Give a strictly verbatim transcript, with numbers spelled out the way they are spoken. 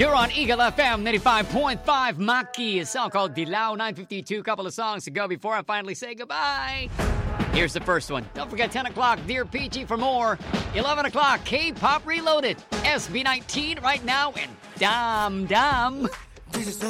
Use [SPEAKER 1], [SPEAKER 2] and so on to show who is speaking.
[SPEAKER 1] You're on Eagle F M ninety-five point five. Maki, a song called Dilaw. nine fifty-two, couple of songs to go before I finally say goodbye. Here's the first one. Don't forget ten o'clock, Dear Peachy for more. eleven o'clock, K-Pop Reloaded. S B nineteen right now, and Dam Dam.